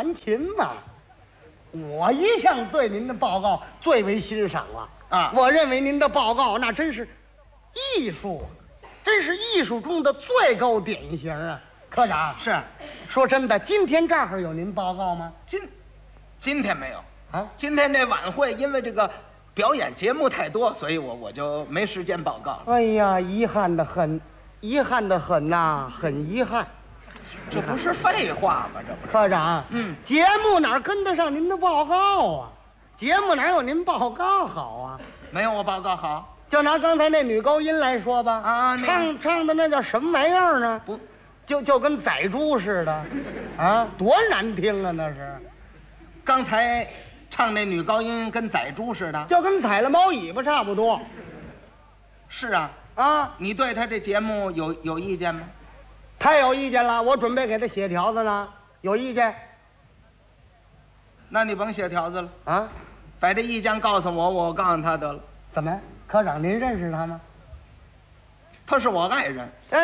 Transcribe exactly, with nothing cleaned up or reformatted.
弹琴嘛。我一向对您的报告最为欣赏了啊我认为您的报告那真是艺术，真是艺术中的最高典型啊！科长， 是， 说真的，今天这儿有您报告吗？ 今今天没有啊， 今天这晚会因为这个表演节目太多，所以我我就没时间报告了。 哎呀，遗憾的很，遗憾的很呐、很遗憾。 这不是废话吗？这不是。 科长， 嗯节目哪跟得上您的报告啊？节目哪有您报告好啊？ 没有我报告好。 就拿刚才那女高音来说吧， 啊那个唱唱的那叫什么玩意儿呢？ 不， 就就跟宰猪似的，啊，多难听啊！那是， 刚才唱那女高音跟宰猪似的。 就跟踩了猫尾巴差不多是啊， 啊。 你对他这节目有有意见吗？ 太有意见了，我准备给他写条子呢。有意见那你甭写条子了， 啊？ 把这意见告诉我，我告诉他得了。 怎么，科长您认识他吗？ 他是我爱人。